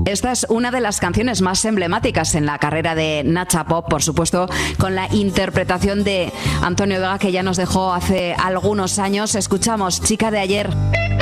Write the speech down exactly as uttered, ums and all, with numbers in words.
Esta es una de las canciones más emblemáticas en la carrera de Nacha Pop, por supuesto, con la interpretación de Antonio Vega, que ya nos dejó hace algunos años. Escuchamos Chica de ayer.